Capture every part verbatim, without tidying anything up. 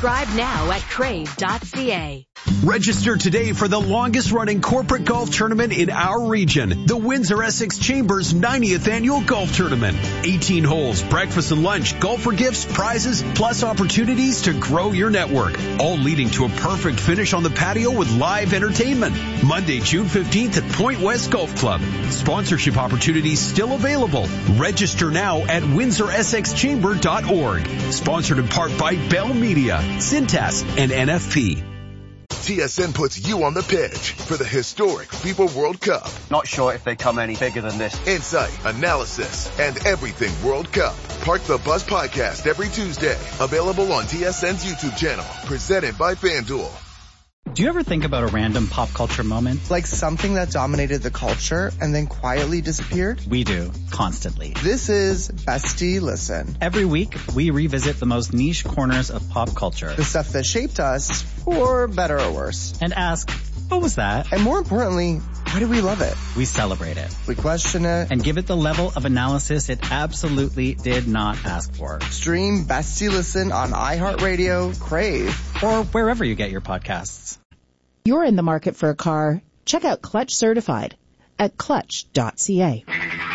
Subscribe now at crave dot c a. Register today for the longest-running corporate golf tournament in our region, the Windsor Essex Chambers ninetieth Annual Golf Tournament. eighteen holes, breakfast and lunch, golfer gifts, prizes, plus opportunities to grow your network, all leading to a perfect finish on the patio with live entertainment. Monday, June fifteenth at Point West Golf Club. Sponsorship opportunities still available. Register now at windsor essex chamber dot org. Sponsored in part by Bell Media, Cintas, and N F P. T S N puts you on the pitch for the historic FIFA World Cup. Not sure if they come any bigger than this. Insight, analysis, and everything World Cup. Park the Bus podcast every Tuesday. Available on T S N's YouTube channel. Presented by FanDuel. Do you ever think about a random pop culture moment? Like something that dominated the culture and then quietly disappeared? We do, constantly. This is Bestie Listen. Every week, we revisit the most niche corners of pop culture. The stuff that shaped us, for better or worse. And ask, what was that? And more importantly, why do we love it? We celebrate it. We question it. And give it the level of analysis it absolutely did not ask for. Stream Bestie Listen on iHeartRadio, Crave, or wherever you get your podcasts. You're in the market for a car. Check out Clutch Certified at clutch dot c a.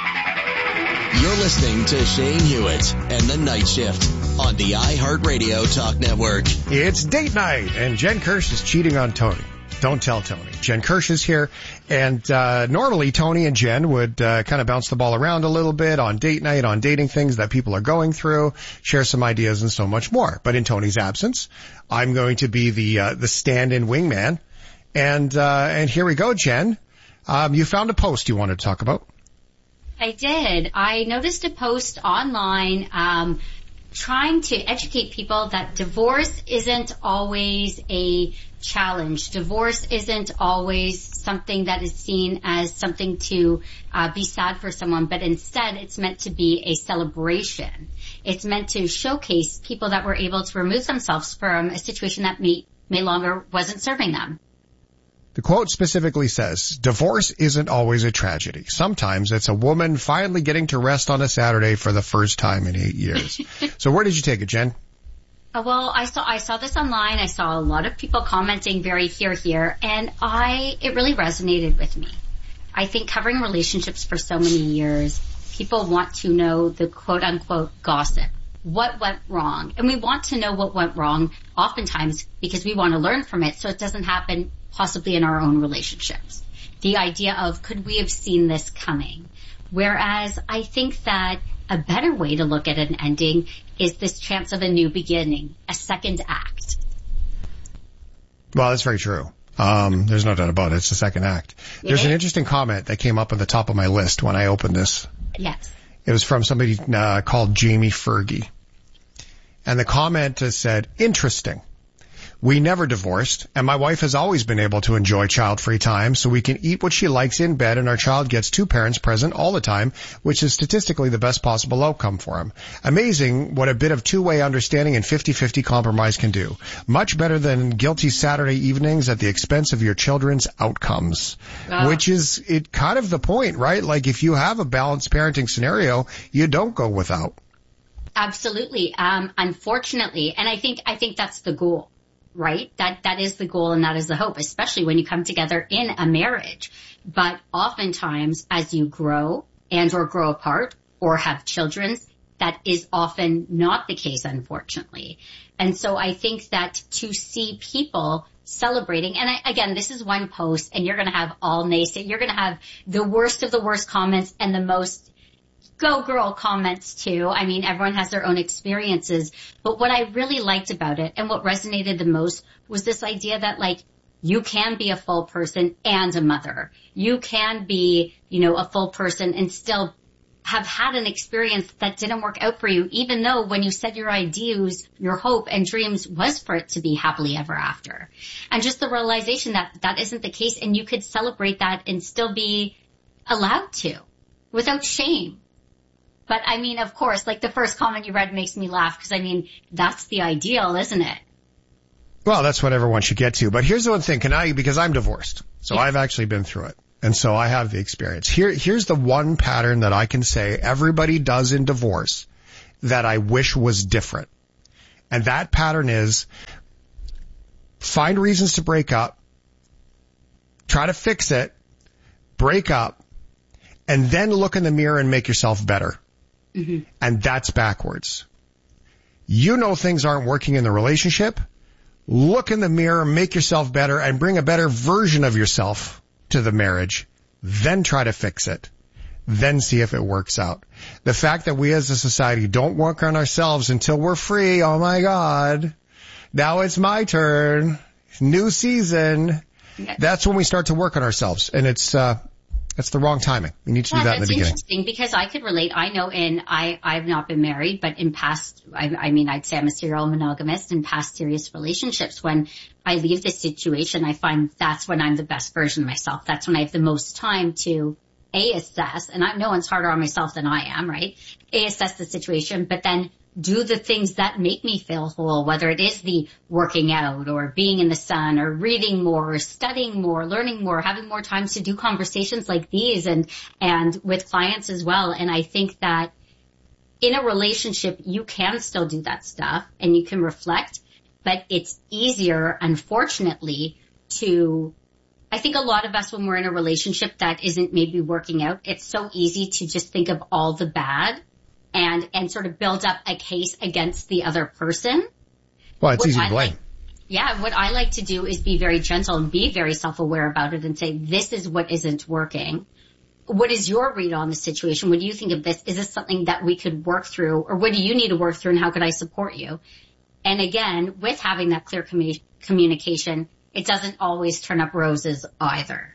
You're listening to Shane Hewitt and the Night Shift on the iHeartRadio Talk Network. It's date night, and Jen Kirsch is cheating on Tony. Don't tell Tony. Jen Kirsch is here, and uh normally Tony and Jen would uh kind of bounce the ball around a little bit on date night, on dating things that people are going through, share some ideas and so much more. But in Tony's absence, I'm going to be the uh the stand-in wingman. And uh and here we go, Jen. Um you found a post you wanted to talk about. I did. I noticed a post online um trying to educate people that divorce isn't always a challenge. Divorce isn't always something that is seen as something to uh, be sad for someone, but instead it's meant to be a celebration. It's meant to showcase people that were able to remove themselves from a situation that may, may longer wasn't serving them. The quote specifically says, divorce isn't always a tragedy. Sometimes it's a woman finally getting to rest on a Saturday for the first time in eight years. So where did you take it, Jen? Uh, well, I saw I saw this online. I saw a lot of people commenting very here, here, and I it really resonated with me. I think covering relationships for so many years, people want to know the quote-unquote gossip. What went wrong? And we want to know what went wrong oftentimes because we want to learn from it so it doesn't happen possibly in our own relationships. The idea of, could we have seen this coming? Whereas I think that a better way to look at an ending is this chance of a new beginning, a second act. Well, that's very true. Um, there's no doubt about it. It's the second act. It There's is? an interesting comment that came up at the top of my list when I opened this. Yes. It was from somebody uh, called Jamie Fergie. And the comment uh, said, interesting. We never divorced, and my wife has always been able to enjoy child-free time, so we can eat what she likes in bed, and our child gets two parents present all the time, which is statistically the best possible outcome for him. Amazing what a bit of two-way understanding and fifty-fifty compromise can do. Much better than guilty Saturday evenings at the expense of your children's outcomes. Wow. Which is it kind of the point, right? Like if you have a balanced parenting scenario, you don't go without. Absolutely. Um, unfortunately, and I think I think that's the goal. Right? That, that is the goal and that is the hope, especially when you come together in a marriage. But oftentimes as you grow and or grow apart or have children, that is often not the case, unfortunately. And so I think that to see people celebrating, and I, again, this is one post and you're going to have all naysay, you're going to have the worst of the worst comments and the most go girl comments too. I mean, everyone has their own experiences. But what I really liked about it and what resonated the most was this idea that like you can be a full person and a mother. You can be, you know, a full person and still have had an experience that didn't work out for you, even though when you said your ideas, your hope and dreams was for it to be happily ever after. And just the realization that that isn't the case and you could celebrate that and still be allowed to without shame. But I mean, of course, like the first comment you read makes me laugh because I mean, that's the ideal, isn't it? Well, that's what everyone should get to. But here's the one thing. Can I, because I'm divorced, so yes. I've actually been through it. And so I have the experience. Here, here's the one pattern that I can say everybody does in divorce that I wish was different. And that pattern is find reasons to break up, try to fix it, break up, and then look in the mirror and make yourself better. Mm-hmm. And that's backwards. You know things aren't working in the relationship. Look in the mirror, make yourself better, and bring a better version of yourself to the marriage. Then try to fix it. Then see if it works out. The fact that we as a society don't work on ourselves until we're free, oh my God, now it's my turn, new season, that's when we start to work on ourselves. And it's, uh, that's the wrong timing. We need to yeah, do that in the beginning. That's interesting because I could relate. I know in, I, I've not been married, but in past, I, I mean, I'd say I'm a serial monogamist. In past serious relationships, when I leave this situation, I find that's when I'm the best version of myself. That's when I have the most time to A, assess, and I, no one's harder on myself than I am, right? A, assess the situation, but then do the things that make me feel whole, whether it is the working out or being in the sun or reading more or studying more, learning more, having more time to do conversations like these and, and with clients as well. And I think that in a relationship, you can still do that stuff and you can reflect, but it's easier, unfortunately, to I think a lot of us, when we're in a relationship that isn't maybe working out, it's so easy to just think of all the bad and, and sort of build up a case against the other person. Well, it's what easy I to blame. Like, yeah, what I like to do is be very gentle and be very self-aware about it and say, this is what isn't working. What is your read on the situation? What do you think of this? Is this something that we could work through? Or what do you need to work through and how could I support you? And again, with having that clear commu- communication, it doesn't always turn up roses either.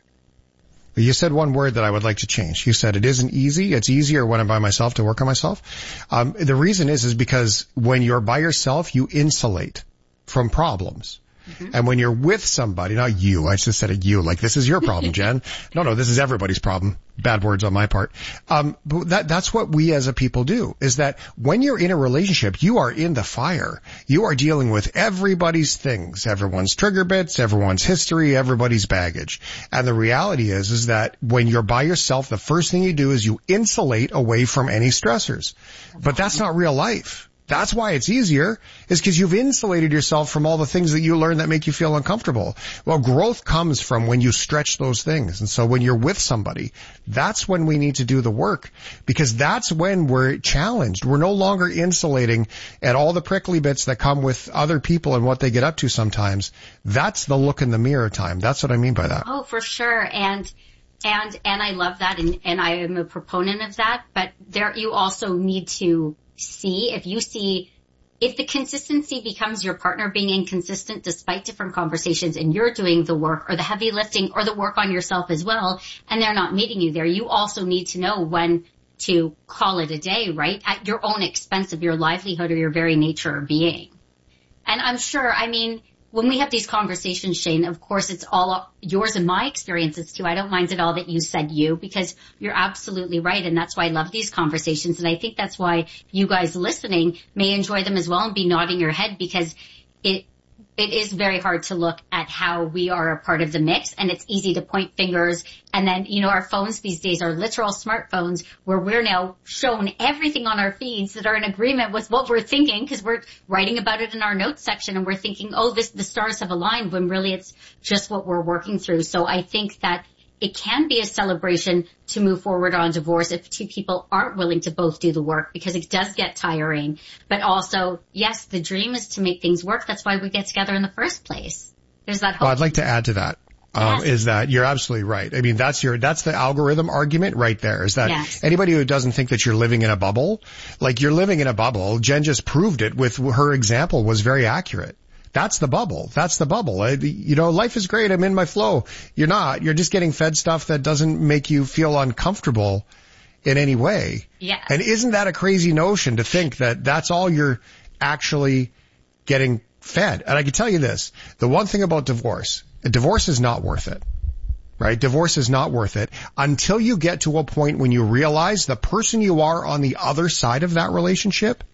You said one word that I would like to change. You said it isn't easy. It's easier when I'm by myself to work on myself. Um, the reason is, is because when you're by yourself, you insulate from problems. Mm-hmm. And when you're with somebody, not you, I just said it you, like this is your problem, Jen. No, no, this is everybody's problem. Bad words on my part. Um, but that, that's what we as a people do, is that when you're in a relationship, you are in the fire. You are dealing with everybody's things, everyone's trigger bits, everyone's history, everybody's baggage. And the reality is, is that when you're by yourself, the first thing you do is you insulate away from any stressors. But that's not real life. That's why it's easier, is because you've insulated yourself from all the things that you learn that make you feel uncomfortable. Well, growth comes from when you stretch those things. And so when you're with somebody, that's when we need to do the work, because that's when we're challenged. We're no longer insulating at all the prickly bits that come with other people and what they get up to sometimes. That's the look in the mirror time. That's what I mean by that. Oh, for sure. And and and I love that, and, and I am a proponent of that. But there, you also need to see, if you see, if the consistency becomes your partner being inconsistent despite different conversations and you're doing the work or the heavy lifting or the work on yourself as well, and they're not meeting you there, you also need to know when to call it a day, right? At your own expense of your livelihood or your very nature of being. And I'm sure, I mean, when we have these conversations, Shane, of course, it's all yours and my experiences too. I don't mind at all that you said you, because you're absolutely right. And that's why I love these conversations. And I think that's why you guys listening may enjoy them as well and be nodding your head, because it, it is very hard to look at how we are a part of the mix, and it's easy to point fingers. And then, you know, our phones these days are literal smartphones where we're now shown everything on our feeds that are in agreement with what we're thinking, because we're writing about it in our notes section and we're thinking, oh, this, the stars have aligned, when really it's just what we're working through. So I think that it can be a celebration to move forward on divorce if two people aren't willing to both do the work, because it does get tiring. But also, yes, the dream is to make things work. That's why we get together in the first place. There's that hope. Well, I'd like to add to that. Um, yes. Is that you're absolutely right. I mean, that's your, that's the algorithm argument right there, is that yes. Anybody who doesn't think that you're living in a bubble, like you're living in a bubble, Jen just proved it with her example, was very accurate. That's the bubble. That's the bubble. I, you know, life is great. I'm in my flow. You're not. You're just getting fed stuff that doesn't make you feel uncomfortable in any way. Yes. And isn't that a crazy notion to think that that's all you're actually getting fed? And I can tell you this, the one thing about divorce, divorce is not worth it. Right? Divorce is not worth it until you get to a point when you realize the person you are on the other side of that relationship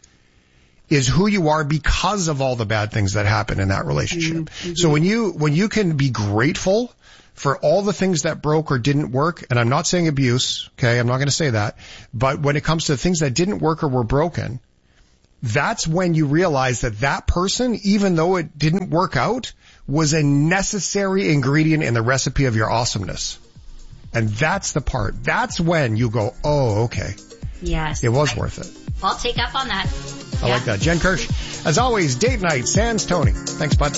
is who you are because of all the bad things that happen in that relationship. Mm-hmm. So when you, when you can be grateful for all the things that broke or didn't work, and I'm not saying abuse, okay, I'm not going to say that, but when it comes to things that didn't work or were broken, that's when you realize that that person, even though it didn't work out, was a necessary ingredient in the recipe of your awesomeness. And that's the part. That's when you go, oh, okay. Yes. It was I, worth it. I'll take up on that. I yeah. like that. Jen Kirsch, as always, date night, sans Tony. Thanks, bud.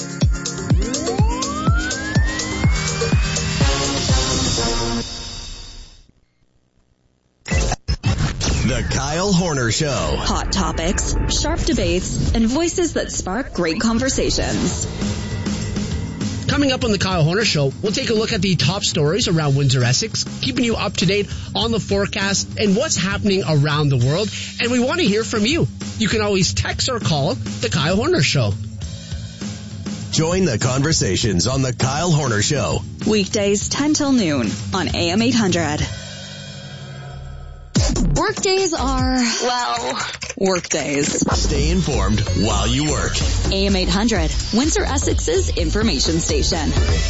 The Kyle Horner Show. Hot topics, sharp debates, and voices that spark great conversations. Coming up on the Kyle Horner Show, we'll take a look at the top stories around Windsor, Essex, keeping you up to date on the forecast and what's happening around the world. And we want to hear from you. You can always text or call the Kyle Horner Show. Join the conversations on the Kyle Horner Show. Weekdays ten till noon on A M eight hundred. Workdays are, well, workdays. Stay informed while you work. A M eight hundred, Windsor Essex's information station.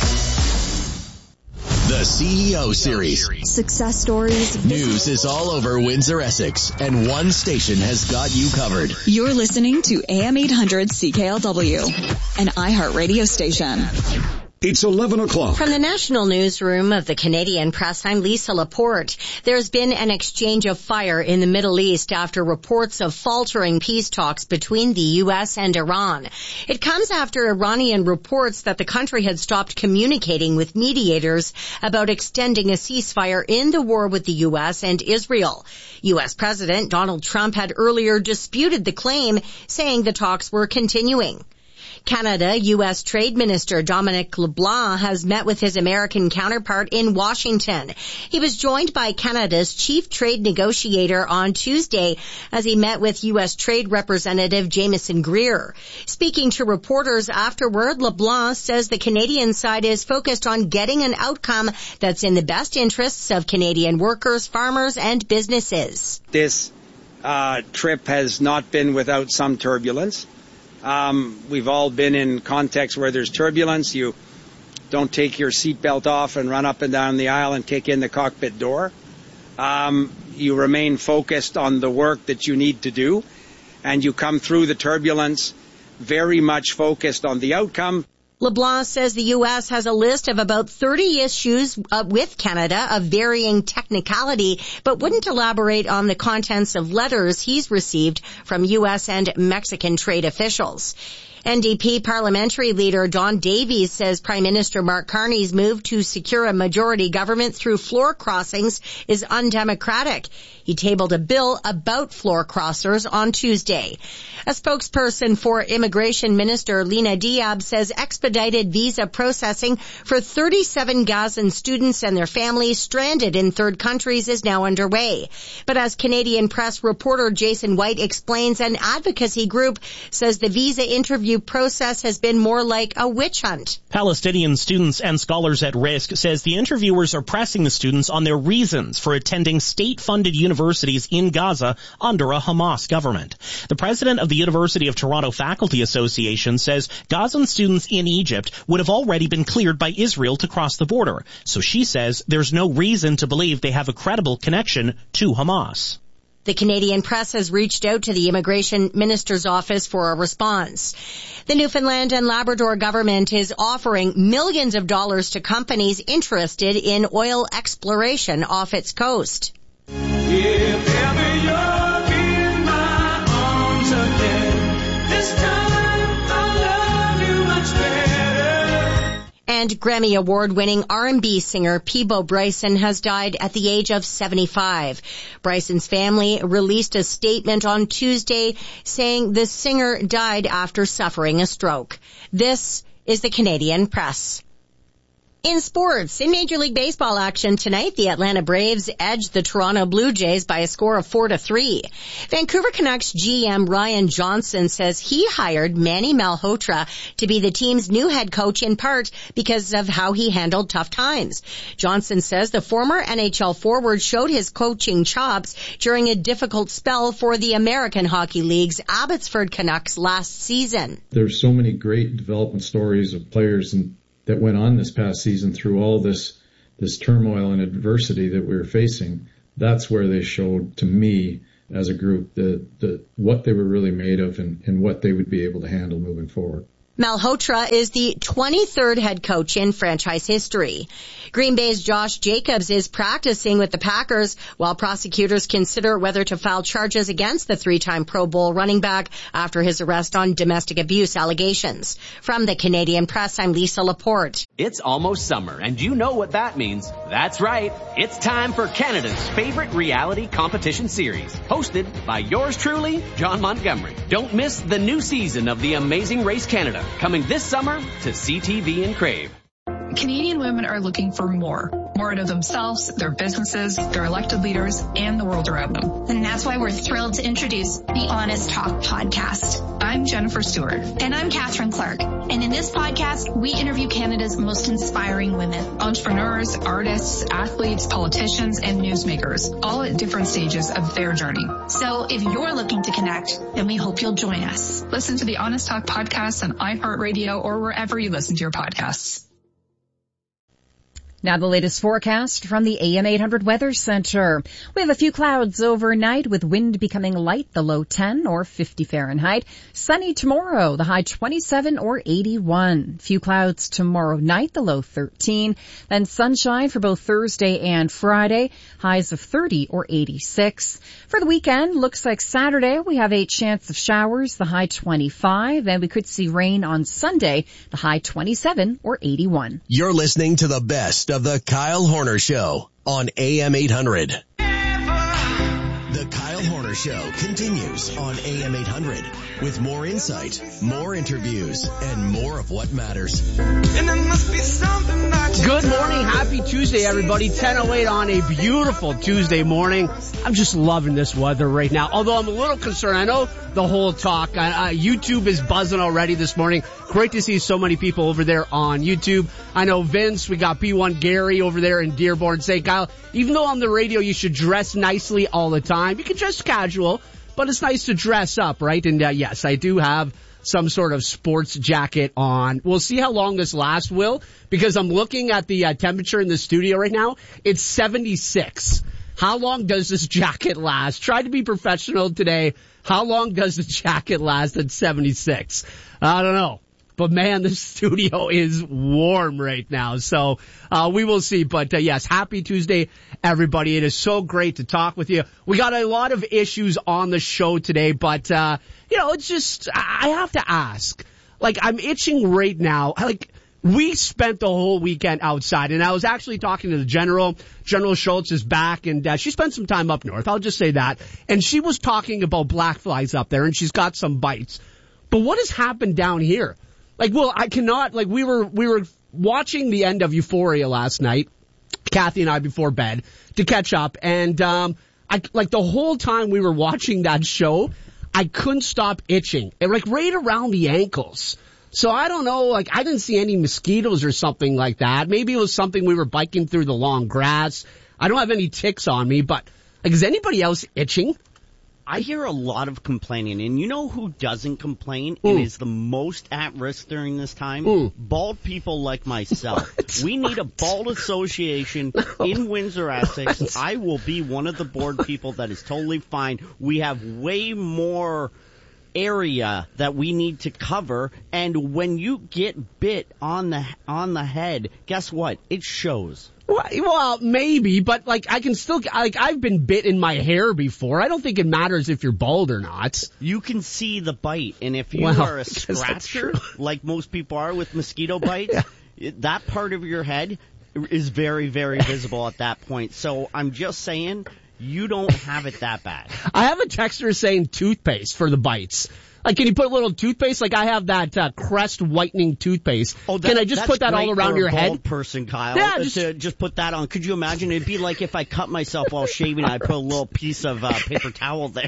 The C E O Series. Success stories. News is all over Windsor, Essex, and one station has got you covered. You're listening to A M eight hundred C K L W, an iHeartRadio station. It's eleven o'clock. From the National Newsroom of the Canadian Press, I'm Lisa Laporte. There's been an exchange of fire in the Middle East after reports of faltering peace talks between the U S and Iran. It comes after Iranian reports that the country had stopped communicating with mediators about extending a ceasefire in the war with the U S and Israel. U S President Donald Trump had earlier disputed the claim, saying the talks were continuing. Canada U S Trade Minister Dominic LeBlanc has met with his American counterpart in Washington. He was joined by Canada's chief trade negotiator on Tuesday as he met with U S Trade Representative Jameson Greer. Speaking to reporters afterward, LeBlanc says the Canadian side is focused on getting an outcome that's in the best interests of Canadian workers, farmers, and businesses. This uh, trip has not been without some turbulence. Um, we've all been in contexts where there's turbulence. You don't take your seatbelt off and run up and down the aisle and kick in the cockpit door. Um, you remain focused on the work that you need to do, and you come through the turbulence very much focused on the outcome. LeBlanc says the U S has a list of about thirty issues uh, with Canada of varying technicality, but wouldn't elaborate on the contents of letters he's received from U S and Mexican trade officials. N D P parliamentary leader Don Davies says Prime Minister Mark Carney's move to secure a majority government through floor crossings is undemocratic. He tabled a bill about floor crossers on Tuesday. A spokesperson for Immigration Minister Lena Diab says expedited visa processing for thirty-seven Gazan students and their families stranded in third countries is now underway. But as Canadian Press reporter Jason White explains, an advocacy group says the visa interview process has been more like a witch hunt. Palestinian Students and Scholars at Risk says the interviewers are pressing the students on their reasons for attending state-funded universities in Gaza under a Hamas government. The president of the University of Toronto Faculty Association says Gazan students in Egypt would have already been cleared by Israel to cross the border. So she says there's no reason to believe they have a credible connection to Hamas. The Canadian Press has reached out to the Immigration Minister's office for a response. The Newfoundland and Labrador government is offering millions of dollars to companies interested in oil exploration off its coast. If ever you're in my arms again, this time I'll love you much better. And Grammy Award-winning R and B singer Peabo Bryson has died at the age of seventy-five. Bryson's family released a statement on Tuesday saying the singer died after suffering a stroke. This is the Canadian Press. In sports, in Major League Baseball action tonight, the Atlanta Braves edged the Toronto Blue Jays by a score of four to three. Vancouver Canucks G M Ryan Johnson says he hired Manny Malhotra to be the team's new head coach in part because of how he handled tough times. Johnson says the former N H L forward showed his coaching chops during a difficult spell for the American Hockey League's Abbotsford Canucks last season. There's so many great development stories of players and that went on this past season through all this this turmoil and adversity that we were facing. That's where they showed, to me, as a group, the, the what they were really made of and, and what they would be able to handle moving forward. Malhotra is the twenty-third head coach in franchise history. Green Bay's Josh Jacobs is practicing with the Packers while prosecutors consider whether to file charges against the three-time Pro Bowl running back after his arrest on domestic abuse allegations. From the Canadian Press, I'm Lisa Laporte. It's almost summer, and you know what that means. That's right. It's time for Canada's favorite reality competition series, hosted by yours truly, John Montgomery. Don't miss the new season of The Amazing Race Canada, coming this summer to C T V and Crave. Canadian women are looking for more. More out of themselves, their businesses, their elected leaders, and the world around them. And that's why we're thrilled to introduce the Honest Talk podcast. I'm Jennifer Stewart. And I'm Catherine Clark. And in this podcast, we interview Canada's most inspiring women. Entrepreneurs, artists, athletes, politicians, and newsmakers, all at different stages of their journey. So if you're looking to connect, then we hope you'll join us. Listen to the Honest Talk podcast on iHeartRadio or wherever you listen to your podcasts. Now the latest forecast from the A M eight hundred Weather Center. We have a few clouds overnight with wind becoming light, the low ten or fifty Fahrenheit. Sunny tomorrow, the high twenty-seven or eighty-one. Few clouds tomorrow night, the low thirteen. Then sunshine for both Thursday and Friday, highs of thirty or eighty-six. For the weekend, looks like Saturday we have a chance of showers, the high twenty-five. And we could see rain on Sunday, the high twenty-seven or eighty-one. You're listening to the best of the Kyle Horner Show on A M eight hundred. The Kyle Horner Show continues on A M eight hundred with more insight, more interviews, and more of what matters. Good morning. Happy Tuesday, everybody. ten oh eight on a beautiful Tuesday morning. I'm just loving this weather right now, although I'm a little concerned. I know the whole talk. Uh, uh, YouTube is buzzing already this morning. Great to see so many people over there on YouTube. I know Vince, we got P one Gary over there in Dearborn saying, Kyle, even though on the radio you should dress nicely all the time, you can dress casual, but it's nice to dress up, right? And uh, yes, I do have some sort of sports jacket on. We'll see how long this lasts, Will, because I'm looking at the uh, temperature in the studio right now. It's seventy-six. How long does this jacket last? Try to be professional today. How long does the jacket last at seventy-six? I don't know. But man, the studio is warm right now. So, uh, we will see. But, uh, yes, happy Tuesday, everybody. It is so great to talk with you. We got a lot of issues on the show today, but, uh, you know, it's just, I have to ask. Like, I'm itching right now. Like, we spent the whole weekend outside, and I was actually talking to the General. General Schultz is back, and uh, she spent some time up north. I'll just say that. And she was talking about black flies up there, and she's got some bites. But what has happened down here? Like, well, I cannot, like, we were, we were watching the end of Euphoria last night, Kathy and I before bed, to catch up. And, um, I, like, the whole time we were watching that show, I couldn't stop itching. And, like, right around the ankles. So I don't know, like, I didn't see any mosquitoes or something like that. Maybe it was something we were biking through the long grass. I don't have any ticks on me, but, like, is anybody else itching? I hear a lot of complaining, and you know who doesn't complain Mm. and is the most at risk during this time? Mm. Bald people like myself. We need a bald association in Windsor, Essex. I will be one of the board people that is totally fine. We have way more area that we need to cover, and when you get bit on the on the head, guess what? It shows. Well, maybe, but, like, I can still, like, I've been bit in my hair before. I don't think it matters if you're bald or not. You can see the bite, and if you Well, are I a guess that's scratcher, true. like most people are with mosquito bites, it- that part of your head is very, very visible at that point. So I'm just saying, you don't have it that bad. I have a texter saying toothpaste for the bites. Like, can you put a little toothpaste? Like, I have that uh, Crest whitening toothpaste. Oh, that, can I just that's put that all great around for your a bald head? person, Kyle. Yeah, Uh, just- to just put that on. Could you imagine? It'd be like if I cut myself while shaving, I put a little piece of uh, paper towel there.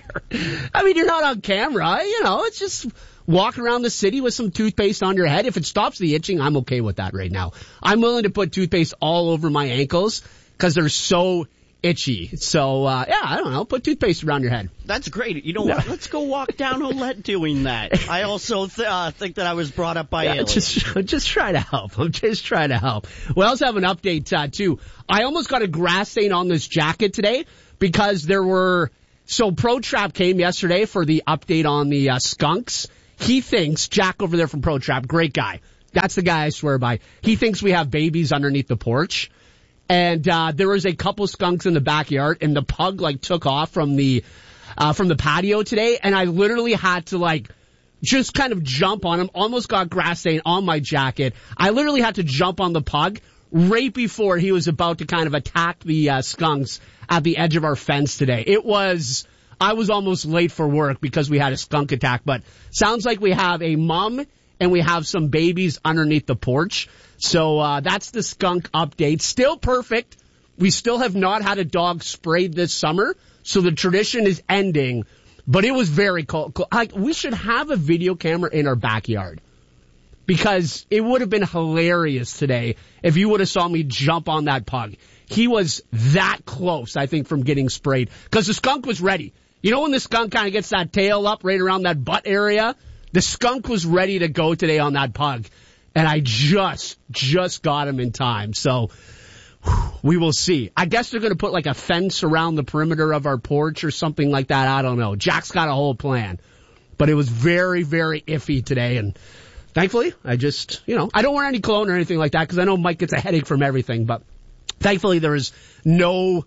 I mean, you're not on camera. You know, it's just walk around the city with some toothpaste on your head. If it stops the itching, I'm okay with that right now. I'm willing to put toothpaste all over my ankles because they're so itchy. So, uh, yeah, I don't know. Put toothpaste around your head. That's great. You know what? Let's go walk down Olette doing that. I also th- uh, think that I was brought up by Yeah, aliens. just, just try to help. I'm just trying to help. We also have an update, uh, too. I almost got a grass stain on this jacket today because there were So Pro Trap came yesterday for the update on the uh, skunks. He thinks, Jack over there from Pro Trap, great guy. That's the guy I swear by. He thinks we have babies underneath the porch. And uh there was a couple skunks in the backyard, and the pug like took off from the uh from the patio today, and I literally had to like just kind of jump on him. Almost got grass stain on my jacket. I literally had to jump on the pug right before he was about to kind of attack the uh, skunks at the edge of our fence today. It was, I was almost late for work because we had a skunk attack, but sounds like we have a mom and we have some babies underneath the porch. So uh that's the skunk update. Still perfect. We still have not had a dog sprayed this summer, so the tradition is ending. But it was very cold. Like, we should have a video camera in our backyard, because it would have been hilarious today if you would have saw me jump on that pug. He was that close, I think, from getting sprayed, because the skunk was ready. You know when the skunk kind of gets that tail up right around that butt area? The skunk was ready to go today on that pug, and I just, just got him in time. So whew, we will see. I guess they're going to put like a fence around the perimeter of our porch or something like that. I don't know. Jack's got a whole plan. But it was very, very iffy today, and thankfully, I just, you know, I don't wear any cologne or anything like that because I know Mike gets a headache from everything, but thankfully there is no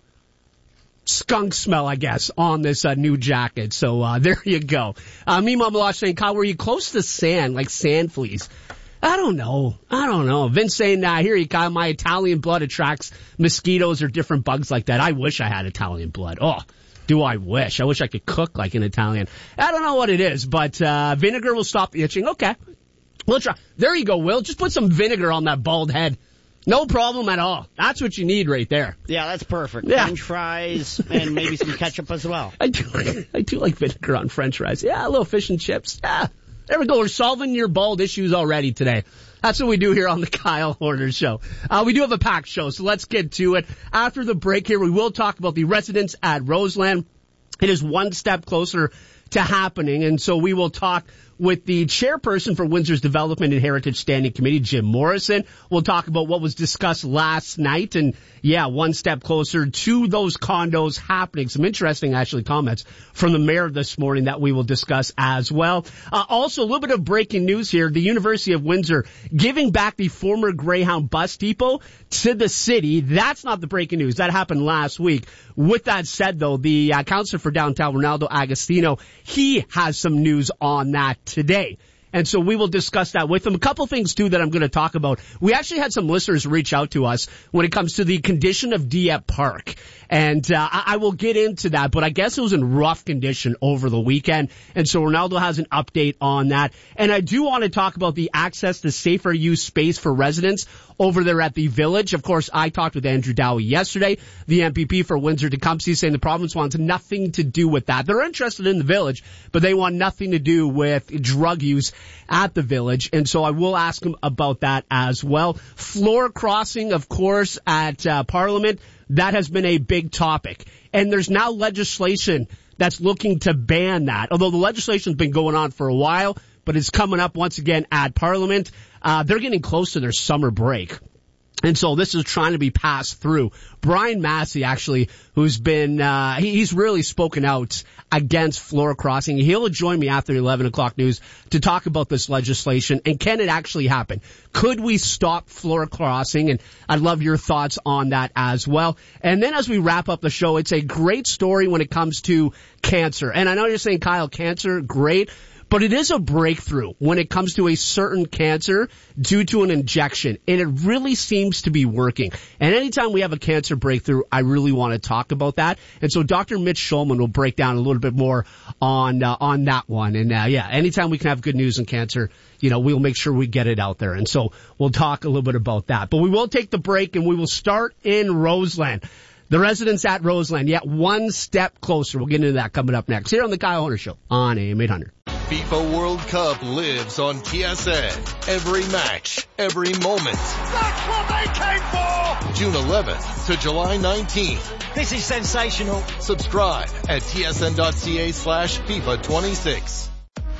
skunk smell, I guess, on this uh, new jacket. So uh there you go. Uh, me, Mom Malash saying, Kyle, were you close to sand, like sand fleas? I don't know. I don't know. Vince saying, I uh, hear you, Kyle, my Italian blood attracts mosquitoes or different bugs like that. I wish I had Italian blood. Oh, do I wish. I wish I could cook like an Italian. I don't know what it is, but uh vinegar will stop the itching. Okay. We'll try. There you go, Will. Just put some vinegar on that bald head. No problem at all. That's what you need right there. Yeah, that's perfect. Yeah. French fries and maybe some ketchup as well. I do, I do like vinegar on French fries. Yeah, a little fish and chips. Yeah, there we go. We're solving your bald issues already today. That's what we do here on the Kyle Horner Show. Uh, we do have a packed show, so let's get to it. After the break here, we will talk about the residents at Roseland. It is one step closer to happening, and so we will talk with the chairperson for Windsor's Development and Heritage Standing Committee, Jim Morrison. We'll talk about what was discussed last night, and yeah, one step closer to those condos happening. Some interesting, actually, comments from the mayor this morning that we will discuss as well. Uh, also, a little bit of breaking news here. The University of Windsor giving back the former Greyhound bus depot to the city. That's not the breaking news. That happened last week. With that said, though, the uh, councillor for downtown, Ronaldo Agostino, he has some news on that today. And so we will discuss that with him. A couple things, too, that I'm going to talk about. We actually had some listeners reach out to us when it comes to the condition of Dieppe Park. And uh, I, I will get into that, but I guess it was in rough condition over the weekend. And so Ronaldo has an update on that. And I do want to talk about the access to safer use space for residents over there at the Village. Of course, I talked with Andrew Dowie yesterday, the M P P for Windsor-Tecumseh, saying the province wants nothing to do with that. They're interested in the Village, but they want nothing to do with drug use at the Village. And so I will ask him about that as well. Floor crossing, of course, at uh, Parliament. That has been a big topic. And there's now legislation that's looking to ban that. Although the legislation's been going on for a while, but it's coming up once again at Parliament. Uh, they're getting close to their summer break. And so this is trying to be passed through. Brian Massey, actually, who's been, uh, he, he's really spoken out against floor crossing. He'll join me after eleven o'clock news to talk about this legislation and can it actually happen? Could we stop floor crossing? And I'd love your thoughts on that as well. And then as we wrap up the show, it's a great story when it comes to cancer. And I know you're saying, Kyle, cancer, great. But it is a breakthrough when it comes to a certain cancer due to an injection. And it really seems to be working. And anytime we have a cancer breakthrough, I really want to talk about that. And so Doctor Mitch Schulman will break down a little bit more on uh, on that one. And uh, yeah, anytime we can have good news in cancer, you know, we'll make sure we get it out there. And so we'll talk a little bit about that. But we will take the break and we will start in Roseland. The residents at Roseland, yet one step closer. We'll get into that coming up next here on the Kyle Horner Show on A M eight hundred. FIFA World Cup lives on T S N. Every match, every moment. That's what they came for! June eleventh to July nineteenth. This is sensational. Subscribe at tsn.ca slash FIFA 26.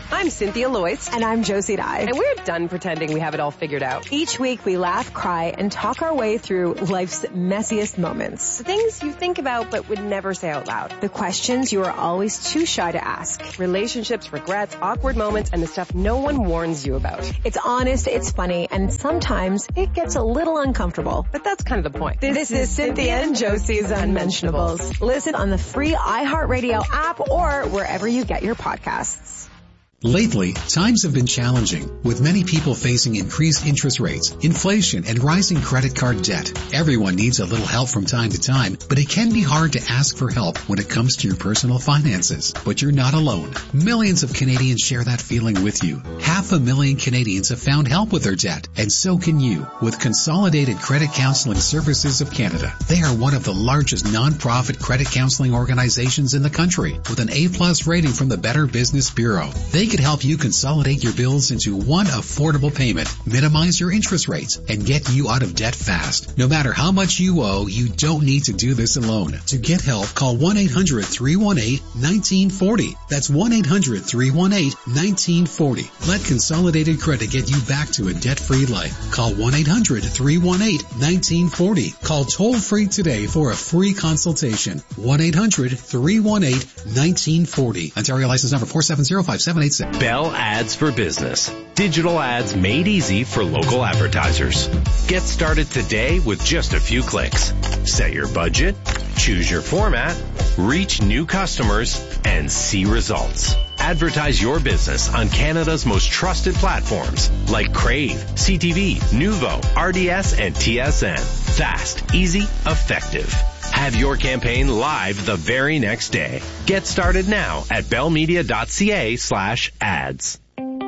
I'm Cynthia Loyce. And I'm Josie Dye. And we're done pretending we have it all figured out. Each week we laugh, cry, and talk our way through life's messiest moments. The things you think about but would never say out loud. The questions you are always too shy to ask. Relationships, regrets, awkward moments, and the stuff no one warns you about. It's honest, it's funny, and sometimes it gets a little uncomfortable. But that's kind of the point. This, this is Cynthia and Josie's Unmentionables. Listen on the free iHeartRadio app or wherever you get your podcasts. Lately, times have been challenging, with many people facing increased interest rates, inflation, and rising credit card debt. Everyone needs a little help from time to time, but it can be hard to ask for help when it comes to your personal finances. But you're not alone. Millions of Canadians share that feeling with you. Half a million Canadians have found help with their debt, and so can you, with Consolidated Credit Counseling Services of Canada. They are one of the largest non-profit credit counseling organizations in the country, with an A-plus rating from the Better Business Bureau. They could help you consolidate your bills into one affordable payment, minimize your interest rates, and get you out of debt fast. No matter how much you owe, you don't need to do this alone. To get help, call one eight hundred three one eight one nine four zero. That's one eight hundred three one eight one nine four zero. Let Consolidated Credit get you back to a debt-free life. Call one eight hundred three one eight one nine four zero. Call toll-free today for a free consultation. one eight hundred three one eight one nine four zero. Ontario license number four seven zero five seven eight six. Bell Ads for Business. Digital ads made easy for local advertisers. Get started today with just a few clicks. Set your budget, choose your format, reach new customers, and see results. Advertise your business on Canada's most trusted platforms like Crave, C T V, Nuvo, R D S, and T S N. Fast, easy, effective. Have your campaign live the very next day. Get started now at bellmedia.ca slash ads.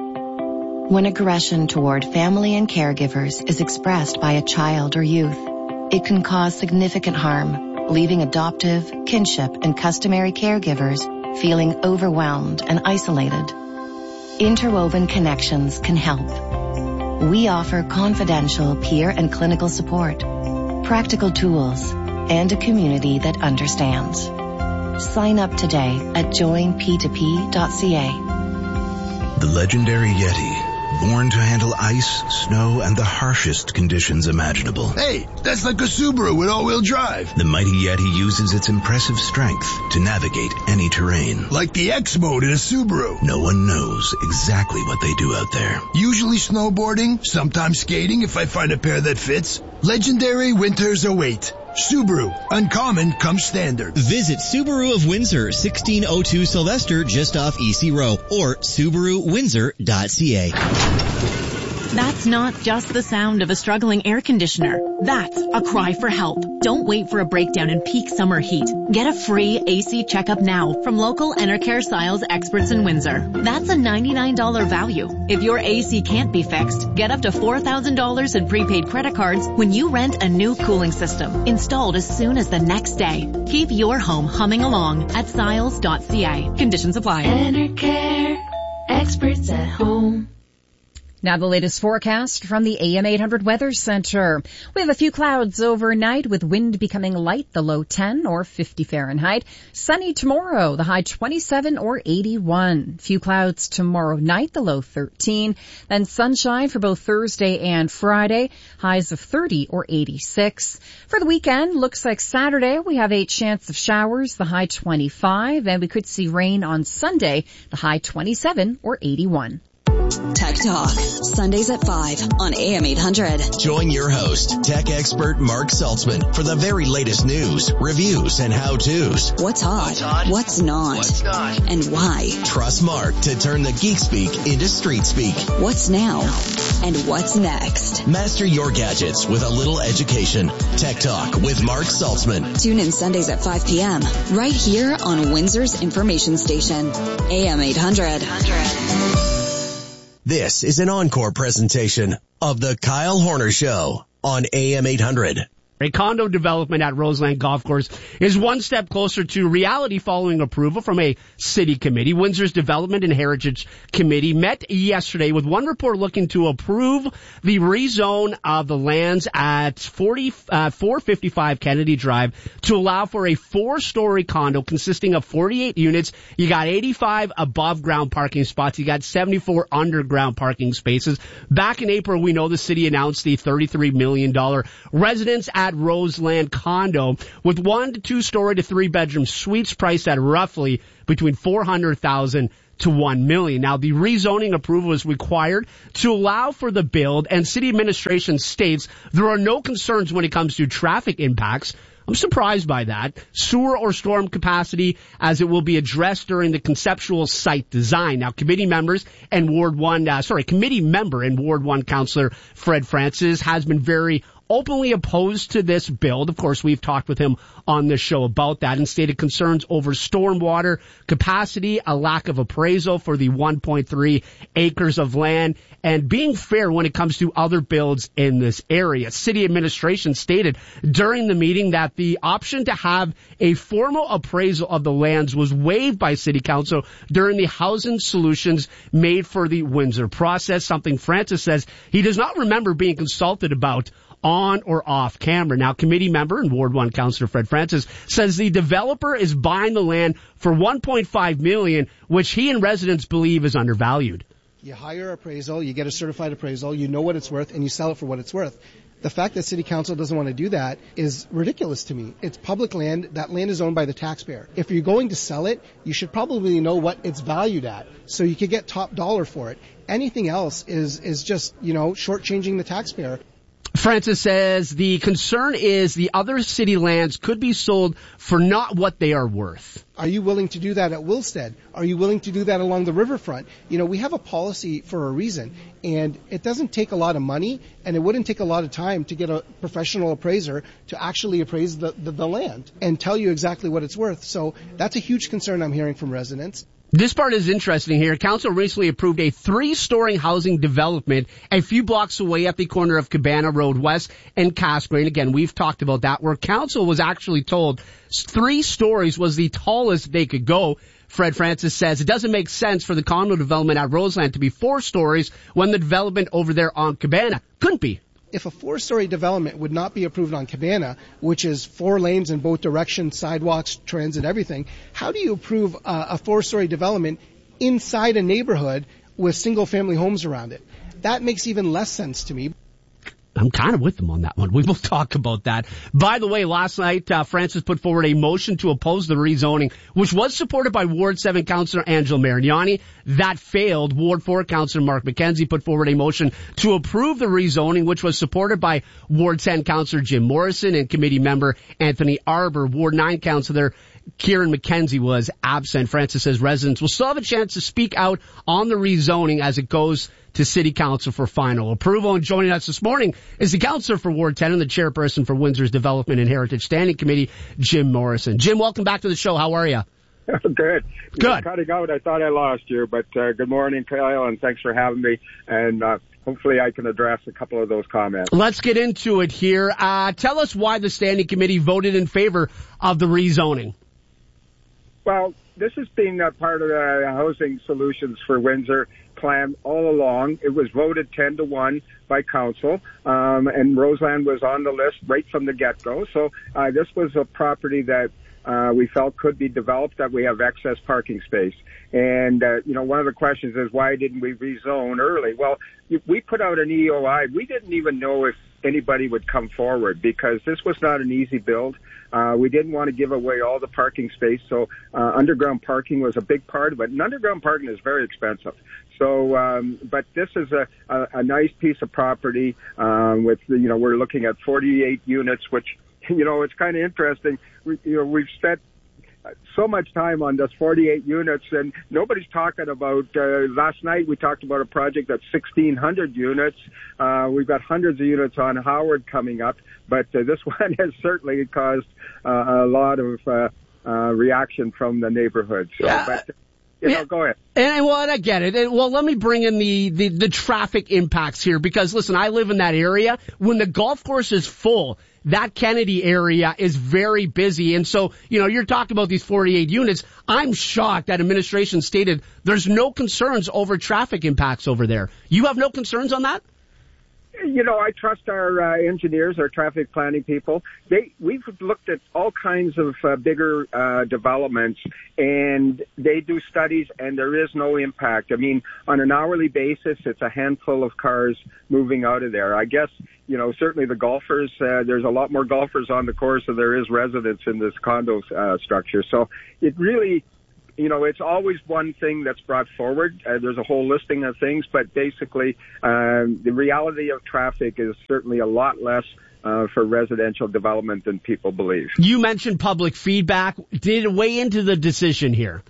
When aggression toward family and caregivers is expressed by a child or youth, it can cause significant harm, leaving adoptive, kinship, and customary caregivers feeling overwhelmed and isolated. Interwoven Connections can help. We offer confidential peer and clinical support, practical tools, and a community that understands. Sign up today at join p two p dot c a. The legendary Yeti, born to handle ice, snow, and the harshest conditions imaginable. Hey, that's like a Subaru with all-wheel drive. The mighty Yeti uses its impressive strength to navigate any terrain. Like the X mode in a Subaru. No one knows exactly what they do out there. Usually snowboarding, sometimes skating if I find a pair that fits. Legendary winters await. Subaru, uncommon comes standard. Visit Subaru of Windsor, sixteen oh two Sylvester, just off E C Row, or Subaru Windsor dot c a. That's not just the sound of a struggling air conditioner. That's a cry for help. Don't wait for a breakdown in peak summer heat. Get a free A C checkup now from local Enercare Styles experts in Windsor. That's a ninety-nine dollars value. If your A C can't be fixed, get up to four thousand dollars in prepaid credit cards when you rent a new cooling system, installed as soon as the next day. Keep your home humming along at Styles dot c a. Conditions apply. Enercare, experts at home. Now the latest forecast from the A M eight hundred Weather Center. We have a few clouds overnight with wind becoming light, the low ten or fifty Fahrenheit. Sunny tomorrow, the high twenty-seven or eighty-one. Few clouds tomorrow night, the low thirteen. Then sunshine for both Thursday and Friday, highs of thirty or eighty-six. For the weekend, looks like Saturday we have a chance of showers, the high twenty-five, and we could see rain on Sunday, the high twenty-seven or eighty-one. Tech Talk, Sundays at five on A M eight hundred. Join your host, tech expert Mark Saltzman, for the very latest news, reviews, and how-tos. What's hot? What's, hot? What's not? What's not? And why? Trust Mark to turn the geek speak into street speak. What's now? And what's next? Master your gadgets with a little education. Tech Talk with Mark Saltzman. Tune in Sundays at five p.m. right here on Windsor's information station, A M eight hundred. This is an encore presentation of the Kyle Horner Show on A M eight hundred. A condo development at Roseland Golf Course is one step closer to reality following approval from a city committee. Windsor's Development and Heritage Committee met yesterday with one report looking to approve the rezone of the lands at forty, uh, four fifty-five Kennedy Drive to allow for a four-story condo consisting of forty-eight units. You got eighty-five above-ground parking spots. You got seventy-four underground parking spaces. Back in April, we know the city announced the thirty-three million dollars residence at Roseland condo with one to two story to three bedroom suites priced at roughly between four hundred thousand dollars to one million dollars. Now, the rezoning approval is required to allow for the build, and city administration states there are no concerns when it comes to traffic impacts. I'm surprised by that. Sewer or storm capacity, as it will be addressed during the conceptual site design. Now, committee members and Ward one, uh, sorry, committee member and Ward one Councillor Fred Francis has been very openly opposed to this build. Of course, we've talked with him on this show about that and stated concerns over stormwater capacity, a lack of appraisal for the one point three acres of land, and being fair when it comes to other builds in this area. City administration stated during the meeting that the option to have a formal appraisal of the lands was waived by City Council during the housing solutions made for the Windsor process, something Francis says he does not remember being consulted about on or off camera. Now, committee member and Ward one Councillor Fred Francis says the developer is buying the land for one point five million dollars, which he and residents believe is undervalued. You hire appraisal, you get a certified appraisal, you know what it's worth, and you sell it for what it's worth. The fact that City Council doesn't want to do that is ridiculous to me. It's public land. That land is owned by the taxpayer. If you're going to sell it, you should probably know what it's valued at so you could get top dollar for it. Anything else is, is just, you know, shortchanging the taxpayer. Francis says the concern is the other city lands could be sold for not what they are worth. Are you willing to do that at Wilstead? Are you willing to do that along the riverfront? You know, we have a policy for a reason, and it doesn't take a lot of money, and it wouldn't take a lot of time to get a professional appraiser to actually appraise the, the, the land and tell you exactly what it's worth. So that's a huge concern I'm hearing from residents. This part is interesting here. Council recently approved a three-story housing development a few blocks away at the corner of Cabana Road West and Casgrain. Again, we've talked about that, where council was actually told three stories was the tallest they could go. Fred Francis says it doesn't make sense for the condo development at Roseland to be four stories when the development over there on Cabana couldn't be. If a four-story development would not be approved on Cabana, which is four lanes in both directions, sidewalks, transit, everything, how do you approve uh, a four-story development inside a neighborhood with single-family homes around it? That makes even less sense to me. I'm kind of with them on that one. We will talk about that. By the way, last night, uh, Francis put forward a motion to oppose the rezoning, which was supported by Ward seven Councillor Angelo Marignani. That failed. Ward four Councillor Mark McKenzie put forward a motion to approve the rezoning, which was supported by Ward ten Councillor Jim Morrison and committee member Anthony Arbor. Ward nine Councillor Kieran McKenzie was absent. Francis says residents will still have a chance to speak out on the rezoning as it goes to City Council for final approval. And joining us this morning is the councillor for Ward ten and the chairperson for Windsor's Development and Heritage Standing Committee, Jim Morrison. Jim, welcome back to the show. How are you? Good. Good. You're cutting out. I thought I lost you, but uh, good morning, Kyle, and thanks for having me. And uh, hopefully I can address a couple of those comments. Let's get into it here. Uh, tell us why the Standing Committee voted in favor of the rezoning. Well, this has been a part of the Housing Solutions for Windsor plan all along. It was voted ten to one by council, um, and Roseland was on the list right from the get-go. So uh, this was a property that uh, we felt could be developed, that we have excess parking space. And, uh, you know, one of the questions is, why didn't we rezone early? Well, we put out an E O I. We didn't even know if anybody would come forward because this was not an easy build. Uh, we didn't want to give away all the parking space, so uh, underground parking was a big part of it. And underground parking is very expensive. So, um, but this is a, a, a nice piece of property um, with, you know, we're looking at forty-eight units, which, you know, it's kind of interesting. We, you know, we've spent so much time on this forty-eight units, and nobody's talking about, uh, last night we talked about a project that's sixteen hundred units. Uh, we've got hundreds of units on Howard coming up, but uh, this one has certainly caused uh, a lot of uh, uh, reaction from the neighborhood. So, yeah. but, You yeah. know, go ahead. And well, I get it. And, well, let me bring in the, the, the traffic impacts here because, listen, I live in that area. When the golf course is full, that Kennedy area is very busy. And so, you know, you're talking about these forty-eight units. I'm shocked that administration stated there's no concerns over traffic impacts over there. You have no concerns on that? You know, I trust our uh, engineers, our traffic planning people. They, we've looked at all kinds of uh, bigger uh, developments, and they do studies, and there is no impact. I mean, on an hourly basis, it's a handful of cars moving out of there. I guess, you know, certainly the golfers, uh, there's a lot more golfers on the course than there is residents in this condo uh, structure. So it really... You know, it's always one thing that's brought forward. Uh, there's a whole listing of things, but basically, um, the reality of traffic is certainly a lot less uh, for residential development than people believe. You mentioned public feedback. Did it weigh into the decision here?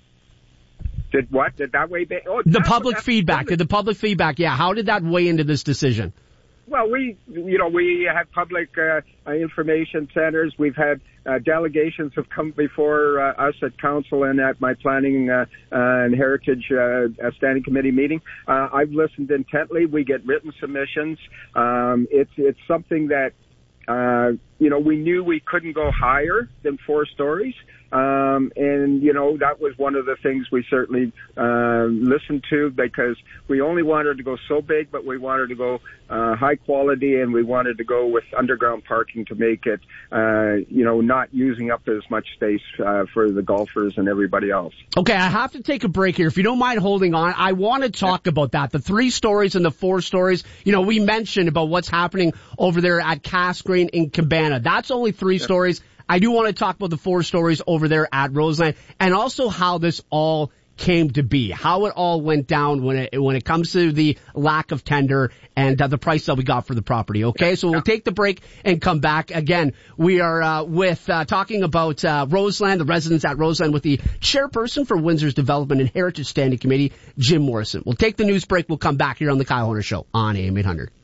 Did what? Did that weigh? Ba- oh, the public feedback. Did the public feedback? Yeah. How did that weigh into this decision? Well, we, you know, we have public uh, information centers. We've had uh, delegations have come before uh, us at council and at my planning uh, uh, and heritage uh, standing committee meeting. Uh, I've listened intently. We get written submissions. Um, it's it's something that uh, you know we knew we couldn't go higher than four stories. Um, and, you know, that was one of the things we certainly uh, listened to because we only wanted to go so big, but we wanted to go uh, high quality and we wanted to go with underground parking to make it, uh, you know, not using up as much space uh, for the golfers and everybody else. Okay, I have to take a break here. If you don't mind holding on, I want to talk about that. The three stories and the four stories. You know, we mentioned about what's happening over there at Casgrain in Cabana. That's only three yeah. stories. I do want to talk about the four stories over there at Roseland and also how this all came to be, how it all went down when it when it comes to the lack of tender and uh, the price that we got for the property. Okay, so we'll take the break and come back. Again, we are uh, with uh, talking about uh, Roseland, the residents at Roseland, with the chairperson for Windsor's Development and Heritage Standing Committee, Jim Morrison. We'll take the news break. We'll come back here on the Kyle Horner Show on A M eight hundred.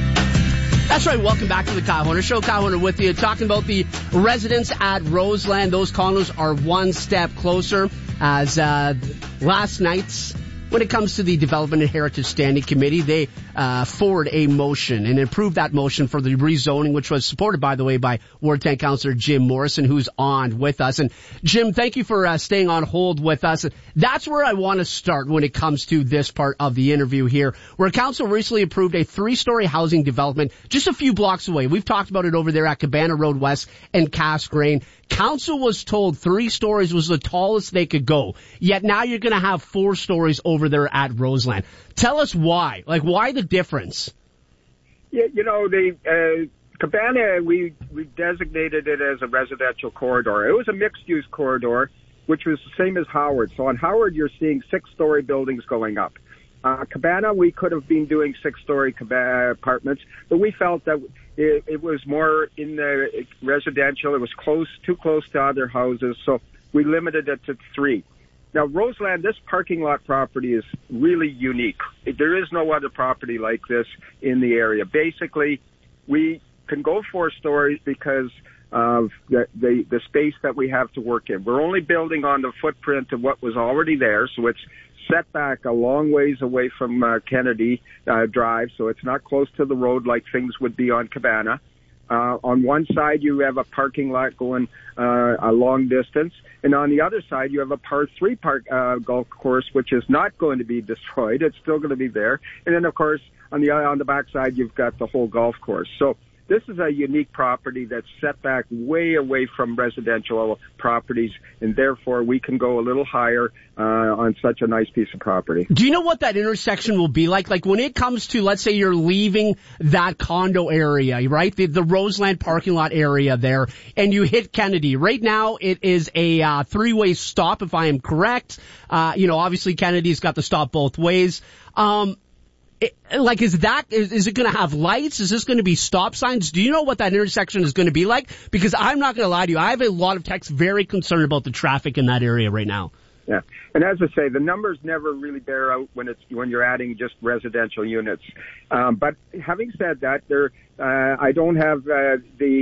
That's right. Welcome back to the Kyle Horner Show. Kyle Horner with you, talking about the residents at Roseland. Those condos are one step closer as uh, last night's, when it comes to the Development and Heritage Standing Committee, they uh, forward a motion and approved that motion for the rezoning, which was supported, by the way, by Ward ten Councillor Jim Morrison, who's on with us. And Jim, thank you for uh, staying on hold with us. That's where I want to start when it comes to this part of the interview here, where Council recently approved a three-story housing development just a few blocks away. We've talked about it over there at Cabana Road West and Casgrain. Council was told three stories was the tallest they could go, yet now you're going to have four stories over there at Roseland. Tell us why. Like, why the difference? Yeah, you know, the uh, Cabana, we, we designated it as a residential corridor. It was a mixed-use corridor, which was the same as Howard. So on Howard, you're seeing six-story buildings going up. Uh, Cabana, we could have been doing six-story Cabana apartments, but we felt that it, it was more in the residential. It was close, too close to other houses, so we limited it to three. Now, Roseland, this parking lot property is really unique. There is no other property like this in the area. Basically, we can go four stories because of the, the, the space that we have to work in. We're only building on the footprint of what was already there, so it's set back a long ways away from uh, Kennedy uh, Drive, so it's not close to the road like things would be on Cabana. Uh, on one side, you have a parking lot going uh, a long distance, and on the other side, you have a par three park uh, golf course, which is not going to be destroyed. It's still going to be there. And then, of course, on the on the back side, you've got the whole golf course. So this is a unique property that's set back way away from residential properties, and therefore we can go a little higher uh, on such a nice piece of property. Do you know what that intersection will be like? Like when it comes to, let's say you're leaving that condo area, right? The, the Roseland parking lot area there, and you hit Kennedy. Right now it is a uh, three-way stop, if I am correct. Uh, you know, obviously Kennedy's got the stop both ways. Um, It, like, is that, is, is it going to have lights? Is this going to be stop signs? Do you know what that intersection is going to be like? Because I'm not going to lie to you. I have a lot of techs very concerned about the traffic in that area right now. Yeah. And as I say, the numbers never really bear out when it's, when you're adding just residential units. Um, but having said that, there, uh, I don't have, uh, the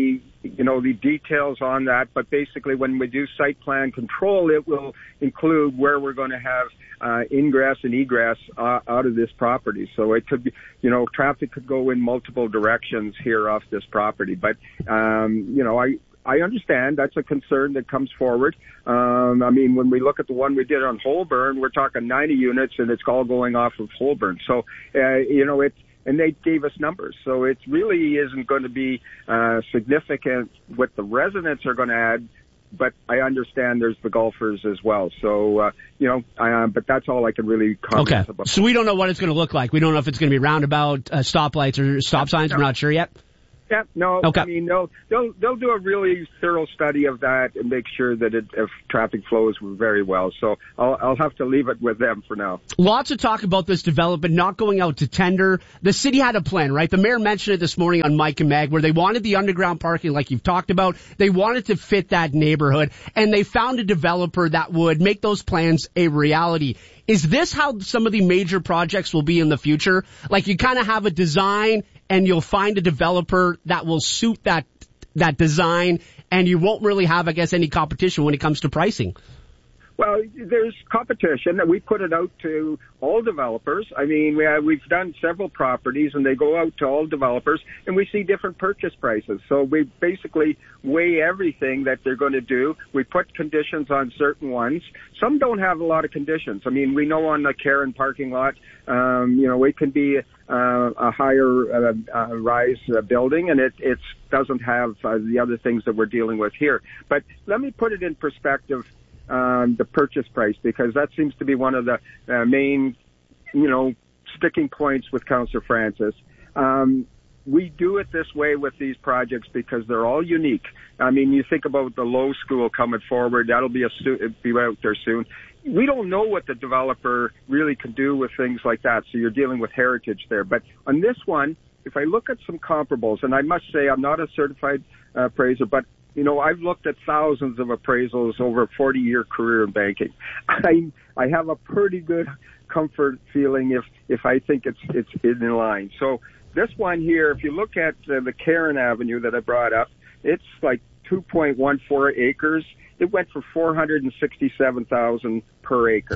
you know, the details on that. But basically, when we do site plan control, it will include where we're going to have uh, ingress and egress uh, out of this property. So it could be, you know, traffic could go in multiple directions here off this property. But, um, you know, I, I understand that's a concern that comes forward. Um, I mean, when we look at the one we did on Holborn, we're talking ninety units, and it's all going off of Holborn. So, uh, you know, it's, and they gave us numbers. So it really isn't going to be uh, significant what the residents are going to add, but I understand there's the golfers as well. So, uh, you know, uh, but that's all I can really comment okay. about. So we don't know what it's going to look like. We don't know if it's going to be roundabout, uh, stoplights, or stop signs. No. We're not sure yet. Yeah, no, okay. I mean, they'll, they'll, they'll do a really thorough study of that and make sure that it, if traffic flows very well. So I'll, I'll have to leave it with them for now. Lots of talk about this development not going out to tender. The city had a plan, right? The mayor mentioned it this morning on Mike and Mag, where they wanted the underground parking like you've talked about. They wanted to fit that neighborhood, and they found a developer that would make those plans a reality. Is this how some of the major projects will be in the future? Like, you kind of have a design, and you'll find a developer that will suit that that design, and you won't really have, I guess, any competition when it comes to pricing. Well, there's competition, and we put it out to all developers. I mean, we have, we've done several properties, and they go out to all developers, and we see different purchase prices. So we basically weigh everything that they're going to do. We put conditions on certain ones. Some don't have a lot of conditions. I mean, we know on the Karen parking lot, um, you know, it can be uh, a higher uh, uh, rise uh, building, and it it doesn't have uh, the other things that we're dealing with here. But let me put it in perspective. Um, the purchase price, because that seems to be one of the uh, main, you know, sticking points with Councillor Francis. Um, we do it this way with these projects because they're all unique. I mean, you think about the Low School coming forward, that'll be a stu- be out there soon. We don't know what the developer really can do with things like that, so you're dealing with heritage there. But on this one, if I look at some comparables, and I must say I'm not a certified uh, appraiser, but you know, I've looked at thousands of appraisals over a forty-year career in banking. I I have a pretty good comfort feeling if if I think it's it's in line. So this one here, if you look at uh, the Karen Avenue that I brought up, it's like two point one four acres. It went for four hundred sixty-seven thousand dollars per acre.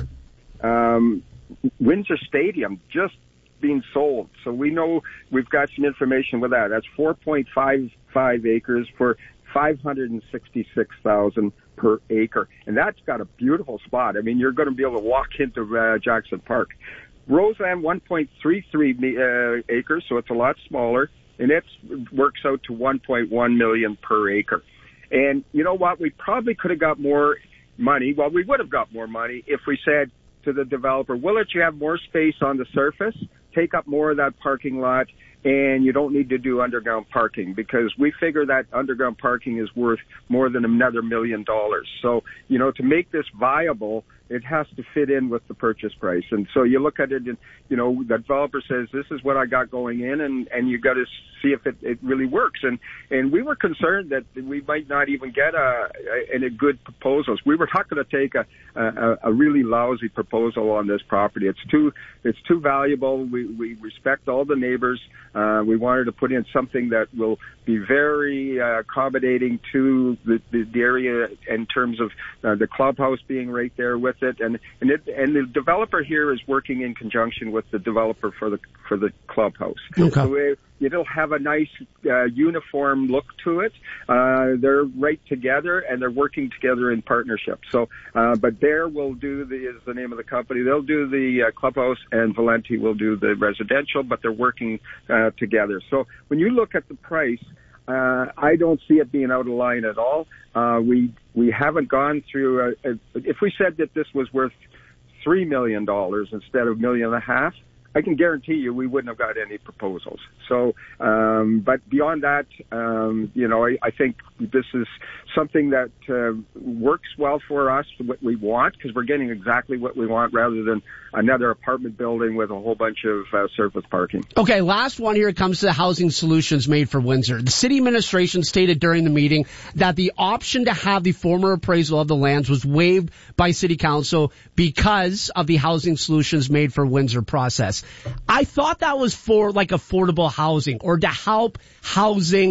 Um, Windsor Stadium just being sold, so we know we've got some information with that. That's four point five five acres for five hundred sixty-six thousand dollars per acre. And that's got a beautiful spot. I mean, you're going to be able to walk into uh, Jackson Park. Roseland, one point three three uh, acres, so it's a lot smaller, and it works out to one point one million dollars per acre. And you know what? We probably could have got more money. Well, we would have got more money if we said to the developer, we'll let you have more space on the surface, take up more of that parking lot, and you don't need to do underground parking, because we figure that underground parking is worth more than another million dollars. So, you know, to make this viable, it has to fit in with the purchase price. And so you look at it and, you know, the developer says, this is what I got going in, and, and you got to see if it, it really works. And, and we were concerned that we might not even get a, a, any good proposals. We were not going to take a, a, a really lousy proposal on this property. It's too, it's too valuable. We, we respect all the neighbors. Uh, we wanted to put in something that will be very uh, accommodating to the, the, the area in terms of uh, the clubhouse being right there with it, and and, it, and the developer here is working in conjunction with the developer for the for the clubhouse. Okay. So it, it'll have a nice uh, uniform look to it. Uh, they're right together, and they're working together in partnership. So, uh, but Bear will do the is the name of the company. They'll do the uh, clubhouse, and Valenti will do the residential. But they're working uh, together. So when you look at the price, Uh, I don't see it being out of line at all. Uh, we we haven't gone through. A, a, if we said that this was worth three million dollars instead of a million and a half, I can guarantee you we wouldn't have got any proposals. So, um, but beyond that, um, you know, I, I think this is something that uh, works well for us, what we want, because we're getting exactly what we want rather than another apartment building with a whole bunch of uh, surface parking. Okay, last one here comes to the housing solutions made for Windsor. The city administration stated during the meeting that the option to have the former appraisal of the lands was waived by city council because of the housing solutions made for Windsor process. I thought that was for like affordable housing or to help housing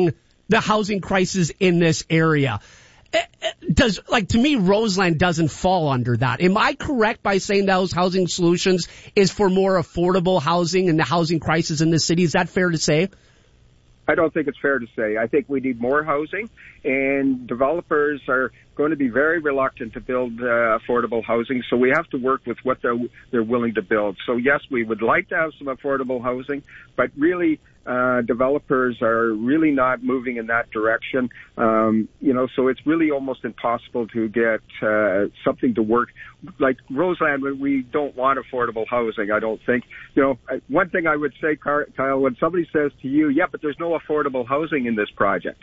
the housing crisis in this area. Does, like, to me, Roseland doesn't fall under that. Am I correct by saying those housing solutions is for more affordable housing and the housing crisis in the city? Is that fair to say? I don't think it's fair to say. I think we need more housing, and developers are going to be very reluctant to build uh, affordable housing, so we have to work with what they're, they're willing to build. So, yes, we would like to have some affordable housing, but really uh, developers are really not moving in that direction. Um, you know, so it's really almost impossible to get uh, something to work. Like Roseland, we don't want affordable housing, I don't think. You know, one thing I would say, Kyle, when somebody says to you, yeah, but there's no affordable housing in this project,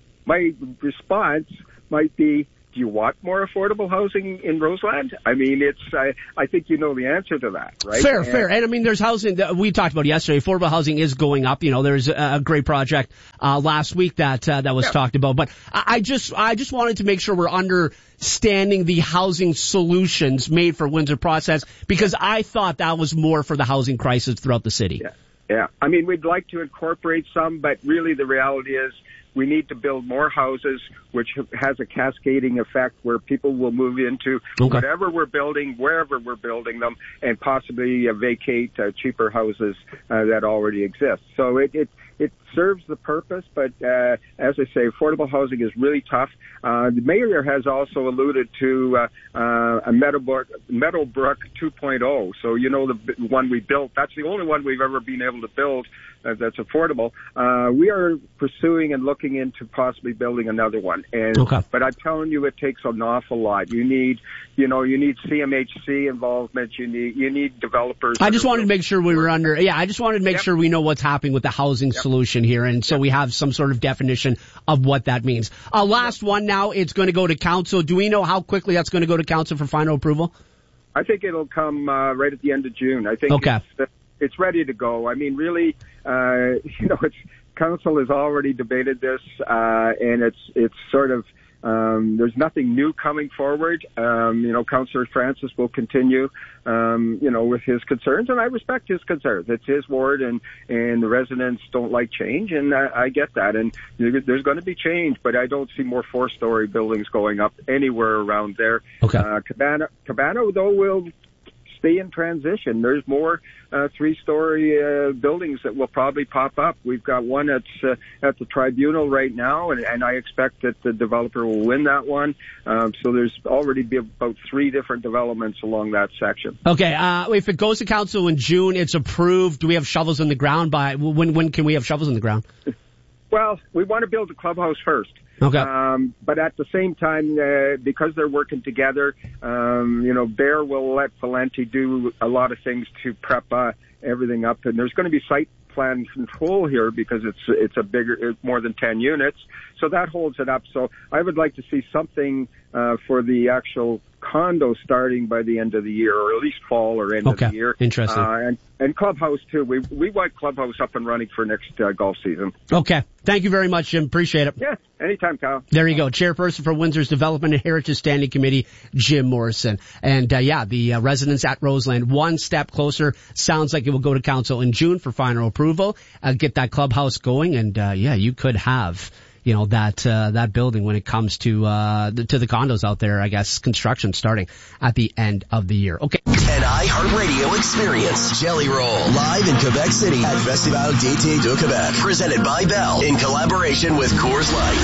my response might be, do you want more affordable housing in Roseland? I mean, it's, I, I think you know the answer to that, right? Fair, and, fair. And I mean, there's housing that we talked about yesterday. Affordable housing is going up. You know, there's a great project, uh, last week that, uh, that was yeah. talked about. But I just, I just wanted to make sure we're understanding the housing solutions made for Windsor process, because I thought that was more for the housing crisis throughout the city. Yeah. Yeah. I mean, we'd like to incorporate some, but really the reality is, we need to build more houses, which has a cascading effect where people will move into okay. whatever we're building, wherever we're building them, and possibly uh, vacate uh, cheaper houses uh, that already exist. So it, it it serves the purpose, but uh, as I say, affordable housing is really tough. Uh, the mayor has also alluded to uh, uh, a Meadowbrook, Meadowbrook two point oh. So, you know, the one we built, that's the only one we've ever been able to build uh, that's affordable. Uh, we are pursuing and looking into possibly building another one. And okay. But I'm telling you, it takes an awful lot. You need, you know, you need C M H C involvement. You need, you need developers. I just wanted to make sure we were under, yeah, I just wanted to make yep. sure we know what's happening with the housing yep. solution here. And so yep. we have some sort of definition of what that means. Uh, last yep. one now, it's going to go to council. Do we know how quickly that's going to go to council for final approval? I think it'll come uh, right at the end of June. I think okay. it's, it's ready to go. I mean, really, uh, you know, it's, council has already debated this, uh, and it's, it's sort of, um, there's nothing new coming forward. Um, you know, Councillor Francis will continue, um, you know, with his concerns, and I respect his concerns. It's his ward, and, and the residents don't like change, and I, I get that. And there's going to be change, but I don't see more four-story buildings going up anywhere around there. Okay. Uh, Cabana, Cabana, though, will stay in transition. There's more uh, three-story uh, buildings that will probably pop up. We've got one that's uh, at the tribunal right now, and, and I expect that the developer will win that one. Um, so there's already be about three different developments along that section. Okay, uh, if it goes to council in June, it's approved. Do we have shovels in the ground by when? When can we have shovels in the ground? Well, we want to build a clubhouse first. Okay. Um, but at the same time, uh, because they're working together, um, you know, Bear will let Valenti do a lot of things to prep uh, everything up. And there's going to be site plan control here because it's it's a bigger, it's more than ten units. So that holds it up. So I would like to see something uh, for the actual condo starting by the end of the year, or at least fall or end okay. of the year. Interesting. Uh, and, and Clubhouse, too. We we want Clubhouse up and running for next uh, golf season. Okay. Thank you very much, Jim. Appreciate it. Yeah, anytime, Kyle. There you go. Chairperson for Windsor's Development and Heritage Standing Committee, Jim Morrison. And, uh, yeah, the uh, residents at Roseland, one step closer. Sounds like it will go to council in June for final approval. Uh, get that clubhouse going. And, uh, yeah, you could have, you know, that, uh, that building when it comes to, uh, the, to the condos out there, I guess, construction starting at the end of the year. Okay. An iHeartRadio experience. Jelly Roll. Live in Quebec City at Festival d'Été de Quebec. Presented by Bell in collaboration with Coors Light.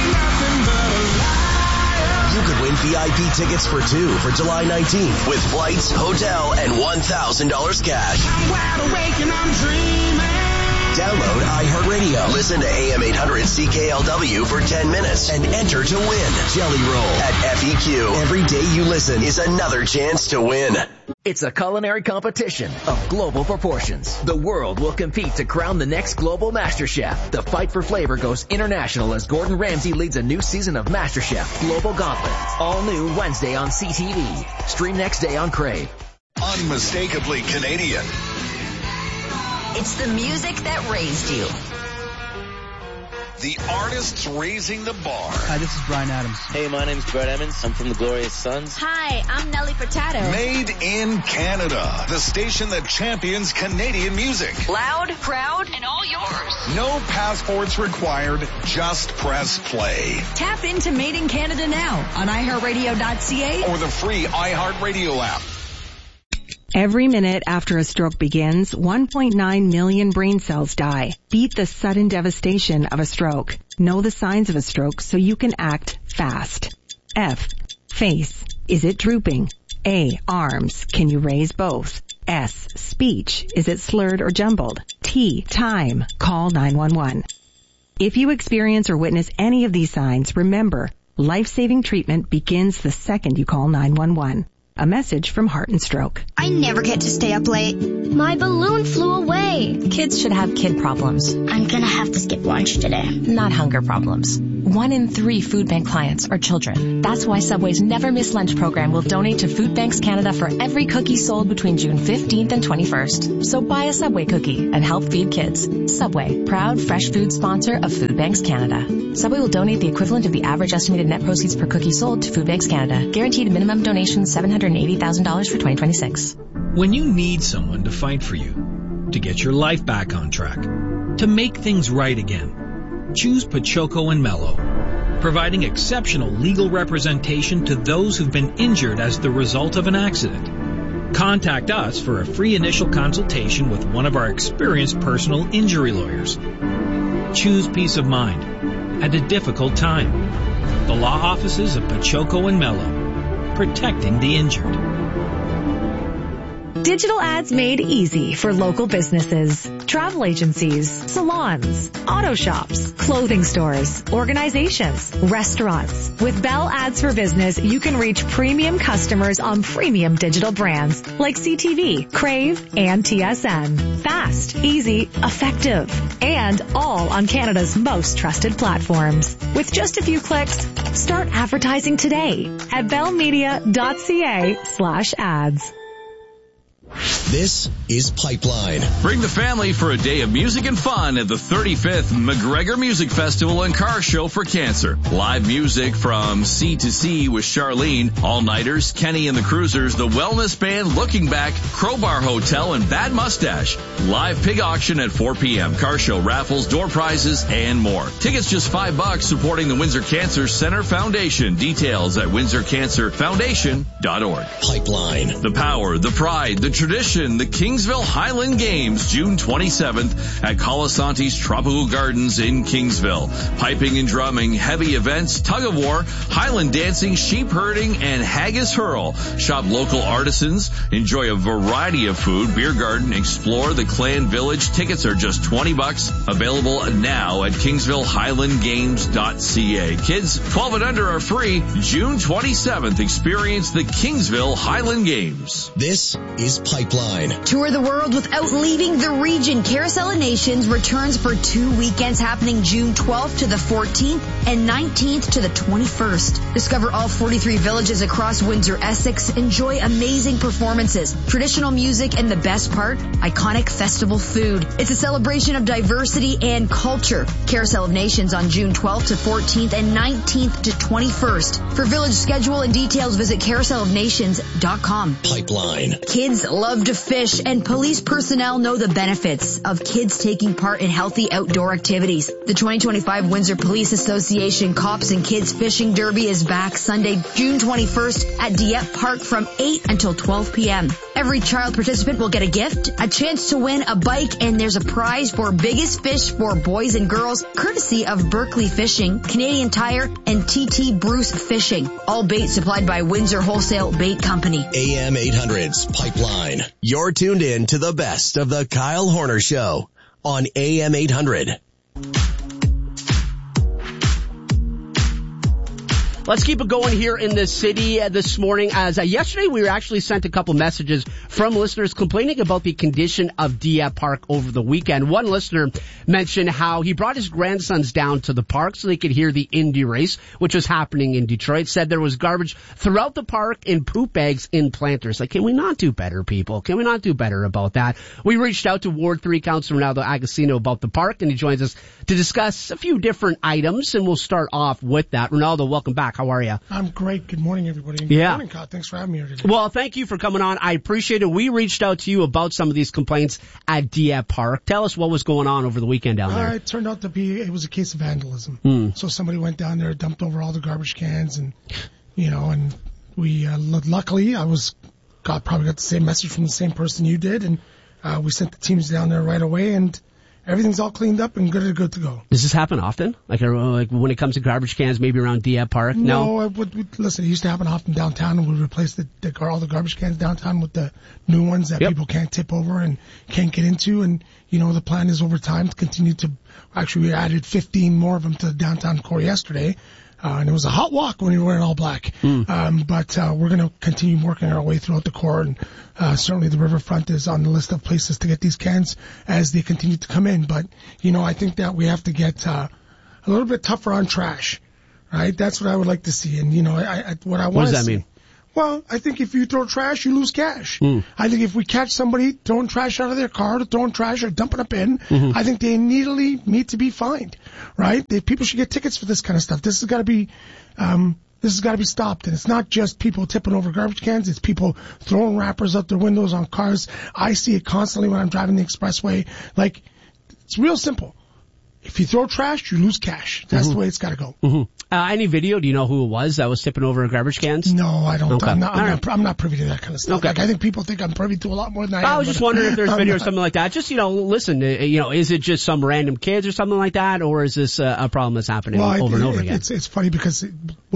You could win V I P tickets for two for July nineteenth with flights, hotel, and one thousand dollars cash. I'm wide awake and I'm dreaming. Download iHeartRadio. Listen to A M eight hundred C K L W for ten minutes and enter to win. Jelly Roll at F E Q. Every day you listen is another chance to win. It's a culinary competition of global proportions. The world will compete to crown the next global master chef. The fight for flavor goes international as Gordon Ramsay leads a new season of MasterChef Global Gauntlet. All new Wednesday on C T V. Stream next day on Crave. Unmistakably Canadian. It's the music that raised you. The artists raising the bar. Hi, this is Bryan Adams. Hey, my name's Brett Emmons. I'm from the Glorious Sons. Hi, I'm Nelly Furtado. Made in Canada. The station that champions Canadian music. Loud, proud, and all your yours. No passports required. Just press play. Tap into Made in Canada now on i heart radio dot c a or the free iHeartRadio app. Every minute after a stroke begins, one point nine million brain cells die. Beat the sudden devastation of a stroke. Know the signs of a stroke so you can act fast. F. Face. Is it drooping? A. Arms. Can you raise both? S. Speech. Is it slurred or jumbled? T. Time. Call nine one one. If you experience or witness any of these signs, remember, life-saving treatment begins the second you call nine one one. A message from Heart and Stroke. I never get to stay up late. My balloon flew away. Kids should have kid problems. I'm gonna have to skip lunch today. Not hunger problems. One in three food bank clients are children. That's why Subway's Never Miss Lunch program will donate to Food Banks Canada for every cookie sold between June fifteenth and twenty-first. So buy a Subway cookie and help feed kids. Subway, proud fresh food sponsor of Food Banks Canada. Subway will donate the equivalent of the average estimated net proceeds per cookie sold to Food Banks Canada. Guaranteed minimum donation seven hundred eighty thousand dollars for twenty twenty-six. When you need someone to fight for you, to get your life back on track, to make things right again, choose Pachoco and Mello, providing exceptional legal representation to those who've been injured as the result of an accident. Contact us for a free initial consultation with one of our experienced personal injury lawyers. Choose peace of mind at a difficult time. The law offices of Pachoco and Mello, protecting the injured. Digital ads made easy for local businesses, travel agencies, salons, auto shops, clothing stores, organizations, restaurants. With Bell Ads for Business, you can reach premium customers on premium digital brands like C T V, Crave, and T S N. Fast, easy, effective, and all on Canada's most trusted platforms. With just a few clicks, start advertising today at bellmedia.ca slash ads. This is Pipeline. Bring the family for a day of music and fun at the thirty-fifth McGregor Music Festival and Car Show for Cancer. Live music from C to C with Charlene, All-Nighters, Kenny and the Cruisers, the Wellness Band, Looking Back, Crowbar Hotel, and Bad Mustache. Live pig auction at four p.m. Car show, raffles, door prizes, and more. Tickets just five bucks, supporting the Windsor Cancer Center Foundation. Details at windsor cancer foundation dot org. Pipeline. The power, the pride, the tradition, the Kingsville Highland Games, June twenty-seventh at Colasanti's Tropical Gardens in Kingsville. Piping and drumming, heavy events, tug of war, Highland dancing, sheep herding, and haggis hurl. Shop local artisans, enjoy a variety of food, beer garden, explore the Clan Village. Tickets are just twenty bucks. Available now at kingsville highland games dot c a. Kids twelve and under are free. June twenty-seventh, experience the Kingsville Highland Games. This is Pipeline. Tour the world without leaving the region. Carousel of Nations returns for two weekends happening June twelfth to the fourteenth and nineteenth to the twenty-first. Discover all forty-three villages across Windsor, Essex. Enjoy amazing performances, traditional music, and the best part, iconic festival food. It's a celebration of diversity and culture. Carousel of Nations on June twelfth to fourteenth and nineteenth to twenty-first. For village schedule and details, visit carousel of nations dot com. Pipeline. Kids love to fish, and police personnel know the benefits of kids taking part in healthy outdoor activities. The twenty twenty-five Windsor Police Association Cops and Kids Fishing Derby is back Sunday, June twenty-first at Dieppe Park from eight until twelve p.m. Every child participant will get a gift, a chance to win a bike, and there's a prize for biggest fish for boys and girls, courtesy of Berkeley Fishing, Canadian Tire, and T T Bruce Fishing. All bait supplied by Windsor Wholesale Bait Company. A M eight hundred's Pipeline. You're tuned in to the best of the Kyle Horner Show on A M eight hundred. Let's keep it going here in the city uh, this morning. As uh, yesterday, we were actually sent a couple messages from listeners complaining about the condition of Dieppe Park over the weekend. One listener mentioned how he brought his grandsons down to the park so they could hear the Indy race, which was happening in Detroit. Said there was garbage throughout the park and poop bags in planters. Like, can we not do better, people? Can we not do better about that? We reached out to Ward three Councilor Ronaldo Agostino about the park, and he joins us to discuss a few different items, and we'll start off with that. Ronaldo, welcome back. How are you? I'm great. Good morning, everybody. Good yeah. morning, Kyle. Thanks for having me here today. Well, thank you for coming on. I appreciate it. We reached out to you about some of these complaints at Dieppe Park. Tell us what was going on over the weekend down there. Uh, it turned out to be, it was a case of vandalism. Mm. So somebody went down there, dumped over all the garbage cans, and, you know, and we, uh, luckily, I was, got, probably got the same message from the same person you did, and uh, we sent the teams down there right away, and everything's all cleaned up and good, good to go. Does this happen often? Like, uh, like when it comes to garbage cans, maybe around Dieppe Park? No. No, it would, would, listen, it used to happen often downtown, and we replaced the, the, all the garbage cans downtown with the new ones that yep. people can't tip over and can't get into. And, you know, the plan is over time to continue to, actually we added fifteen more of them to the downtown core yesterday. Uh, and it was a hot walk when you were wearing all black. Mm. Um, but, uh, we're going to continue working our way throughout the core. And, uh, certainly the riverfront is on the list of places to get these cans as they continue to come in. But, you know, I think that we have to get, uh, a little bit tougher on trash, right? That's what I would like to see. And, you know, I, I what I want to see. What does that mean? Well, I think if you throw trash, you lose cash. Mm. I think if we catch somebody throwing trash out of their car, or throwing trash or dumping a bin, mm-hmm. I think they immediately need to be fined, right? They, people should get tickets for this kind of stuff. This has got to be, um, this has got to be stopped. And it's not just people tipping over garbage cans. It's people throwing wrappers out their windows on cars. I see it constantly when I'm driving the expressway. Like, it's real simple. If you throw trash, you lose cash. That's mm-hmm. the way it's got to go. Mm-hmm. Uh, any video? Do you know who it was that was tipping over garbage cans? No, I don't. Okay. I'm, not, I'm, right. not, I'm not privy to that kind of stuff. Okay. Like, I think people think I'm privy to a lot more than I, I am. was just wondering if there's video or something like that. Just, you know, listen, uh, you know, is it just some random kids or something like that, or is this uh, a problem that's happening well, over I, and over it, again? It's, it's funny because... It,